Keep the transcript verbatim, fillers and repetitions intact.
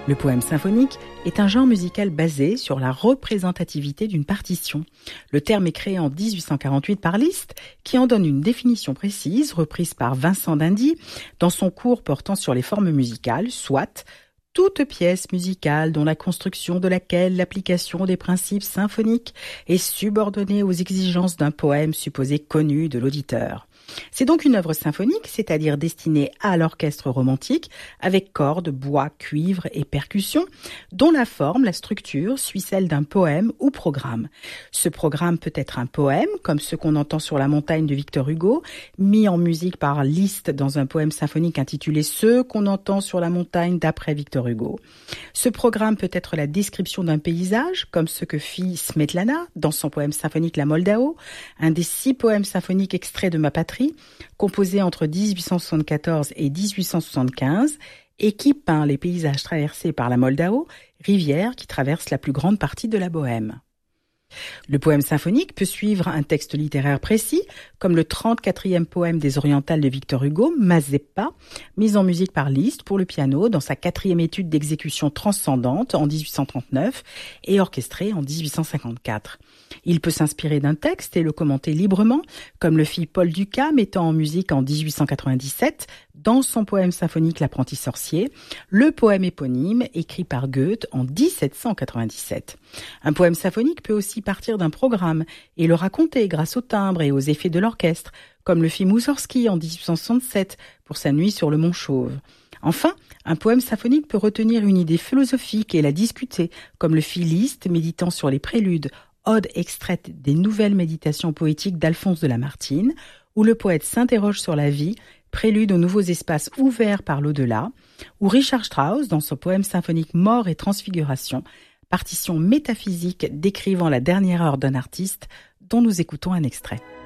Le poème symphonique est un genre musical basé sur la représentativité d'une partition. Le terme est créé en dix-huit cent quarante-huit par Liszt, qui en donne une définition précise, reprise par Vincent d'Indy dans son cours portant sur les formes musicales, soit toute pièce musicale dont la construction de laquelle l'application des principes symphoniques est subordonnée aux exigences d'un poème supposé connu de l'auditeur. C'est donc une œuvre symphonique, c'est-à-dire destinée à l'orchestre romantique, avec cordes, bois, cuivre et percussions, dont la forme, la structure suit celle d'un poème ou programme. Ce programme peut être un poème, comme ce qu'on entend sur la montagne de Victor Hugo, mis en musique par Liszt dans un poème symphonique intitulé « Ce qu'on entend sur la montagne » d'après Victor Hugo. Ce programme peut être la description d'un paysage, comme ce que fit Smetlana dans son poème symphonique La Moldao, un des six poèmes symphoniques extraits de Ma patrie, composé entre dix-huit cent soixante-quatorze et dix-huit cent soixante-quinze, et qui peint les paysages traversés par la Moldao, rivière qui traverse la plus grande partie de la Bohème. Le poème symphonique peut suivre un texte littéraire précis, comme le trente-quatrième poème des Orientales de Victor Hugo, Mazeppa, mis en musique par Liszt pour le piano dans sa quatrième étude d'exécution transcendante en dix-huit cent trente-neuf et orchestrée en dix-huit cent cinquante-quatre. Il peut s'inspirer d'un texte et le commenter librement, comme le fit Paul Dukas mettant en musique en dix-huit cent quatre-vingt-dix-sept, dans son poème symphonique L'apprenti sorcier, le poème éponyme écrit par Goethe en dix-sept cent quatre-vingt-dix-sept. Un poème symphonique peut aussi partir d'un programme et le raconter grâce au timbre et aux effets de l'orchestre, comme le fit Moussorgsky en dix-huit cent soixante-sept pour sa nuit sur le Mont Chauve. Enfin, un poème symphonique peut retenir une idée philosophique et la discuter, comme le fit Liszt méditant sur les préludes, ode extraite des nouvelles méditations poétiques d'Alphonse de Lamartine, où le poète s'interroge sur la vie, prélude aux nouveaux espaces ouverts par l'au-delà, ou Richard Strauss dans son poème symphonique Mort et Transfiguration, partition métaphysique décrivant la dernière heure d'un artiste dont nous écoutons un extrait.